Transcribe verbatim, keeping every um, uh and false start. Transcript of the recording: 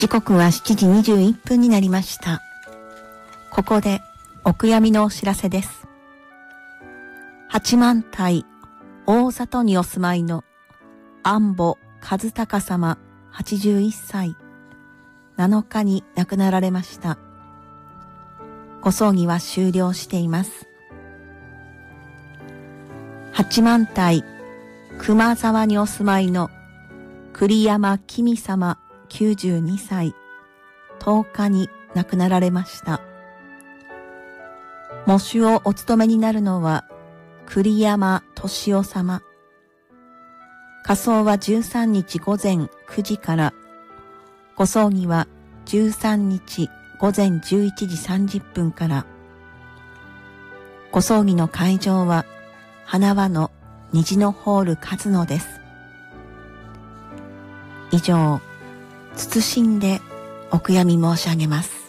時刻はしちじにじゅういっぷんになりました。ここでお悔やみのお知らせです。八幡平大里にお住まいの安保和孝様はちじゅういっさい、なのかに亡くなられました。ご葬儀は終了しています。八幡平熊沢にお住まいの栗山きみ様きゅうじゅうにさい、とおかに亡くなられました。喪主をお務めになるのは栗山敏夫様。火葬はじゅうさんにちごぜんくじから、ご葬儀はじゅうさんにちごぜんじゅういちじさんじゅっぷんから。ご葬儀の会場は花輪の虹のホールカズノです。以上、謹んでお悔やみ申し上げます。